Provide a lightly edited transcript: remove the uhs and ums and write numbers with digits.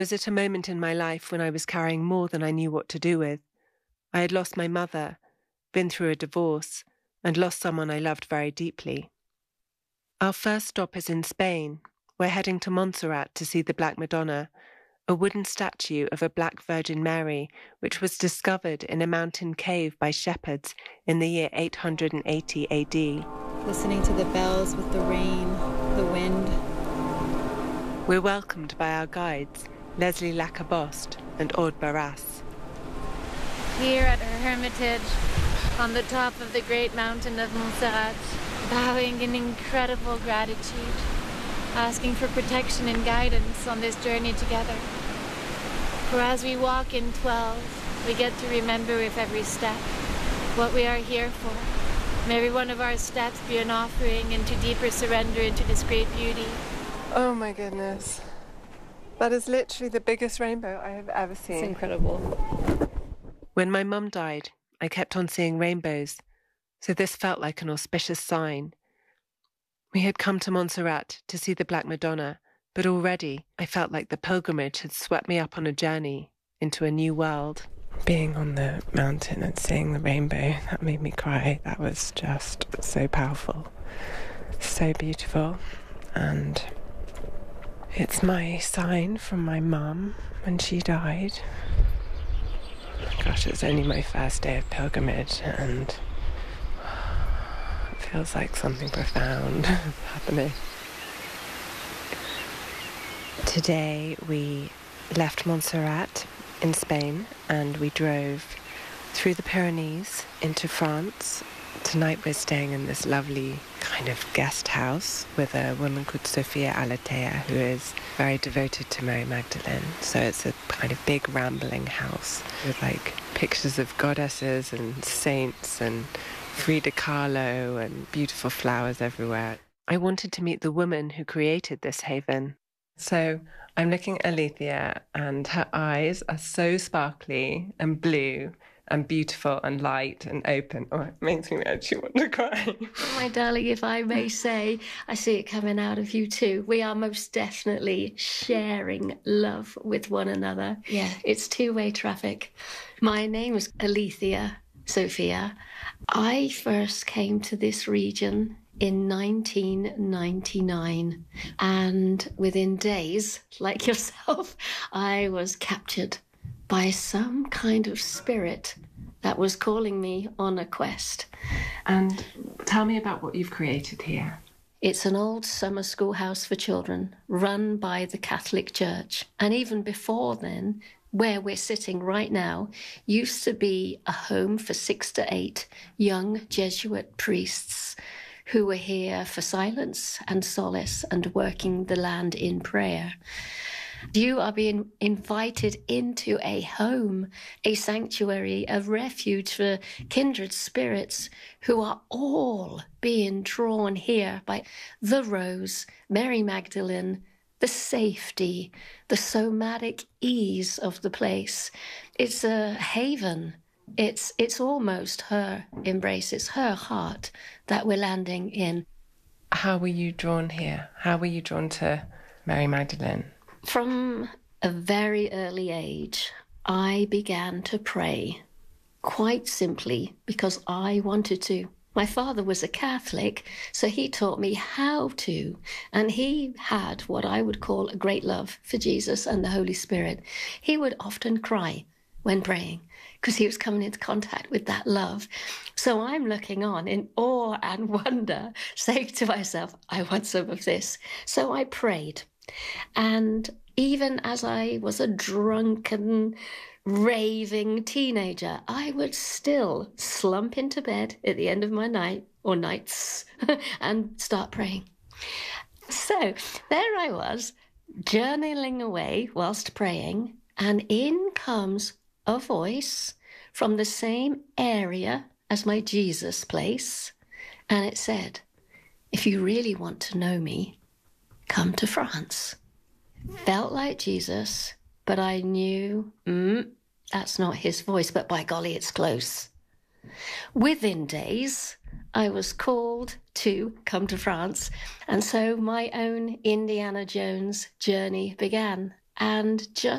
was at a moment in my life when I was carrying more than I knew what to do with. I had lost my mother, been through a divorce, and lost someone I loved very deeply. Our first stop is in Spain. We're heading to Montserrat to see the Black Madonna, a wooden statue of a Black Virgin Mary, which was discovered in a mountain cave by shepherds in the year 880 AD. Listening to the bells with the rain, the wind. We're welcomed by our guides, Leslie Lacaboste and Aude Barras. Here at her hermitage, on the top of the great mountain of Montserrat, bowing in incredible gratitude, asking for protection and guidance on this journey together. For as we walk in 12, we get to remember with every step what we are here for. May every one of our steps be an offering into deeper surrender into this great beauty. Oh my goodness. That is literally the biggest rainbow I have ever seen. It's incredible. When my mum died, I kept on seeing rainbows, so this felt like an auspicious sign. We had come to Montserrat to see the Black Madonna, but already I felt like the pilgrimage had swept me up on a journey into a new world. Being on the mountain and seeing the rainbow, that made me cry. That was just so powerful, so beautiful. And it's my sign from my mum when she died. Gosh, it's only my first day of pilgrimage and it feels like something profound is happening. Today we left Montserrat in Spain and we drove through the Pyrenees into France. Tonight we're staying in this lovely kind of guest house with a woman called Sofia Alatea, who is very devoted to Mary Magdalene. So it's a kind of big rambling house with like pictures of goddesses and saints and Frida Kahlo and beautiful flowers everywhere. I wanted to meet the woman who created this haven. So I'm looking at Alethea and her eyes are so sparkly and blue and beautiful and light and open. Oh, it makes me actually want to cry. My darling, if I may say, I see it coming out of you too. We are most definitely sharing love with one another. Yeah. It's two-way traffic. My name is Alethea Sophia. I first came to this region in 1999, and within days, like yourself, I was captured by some kind of spirit that was calling me on a quest. And tell me about what you've created here. It's an old summer schoolhouse for children run by the Catholic Church. And even before then, where we're sitting right now, used to be a home for 6 to 8 young Jesuit priests who were here for silence and solace and working the land in prayer. You are being invited into a home, a sanctuary, a refuge for kindred spirits who are all being drawn here by the rose, Mary Magdalene, the safety, the somatic ease of the place. It's a haven. It's almost her embrace. It's her heart that we're landing in. How were you drawn here? How were you drawn to Mary Magdalene? From a very early age, I began to pray, quite simply because I wanted to. My father was a Catholic, so he taught me how to, and he had what I would call a great love for Jesus and the Holy Spirit. He would often cry when praying because he was coming into contact with that love. So I'm looking on in awe and wonder, saying to myself, I want some of this. So I prayed. And even as I was a drunken, raving teenager, I would still slump into bed at the end of my night or nights and start praying. So there I was, journaling away whilst praying, and in comes a voice from the same area as my Jesus place, and it said, if you really want to know me, come to France. Felt like Jesus, but I knew, that's not his voice, but by golly, it's close. Within days, I was called to come to France, and so my own Indiana Jones journey began. and just